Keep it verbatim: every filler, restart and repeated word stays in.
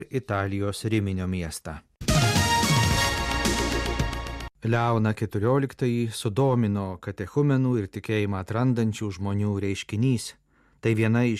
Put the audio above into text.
Italijos Riminio miestą. Leoną keturioliktąjį sudomino katechumenų ir tikėjimą atrandančių žmonių reiškinys. Tai viena iš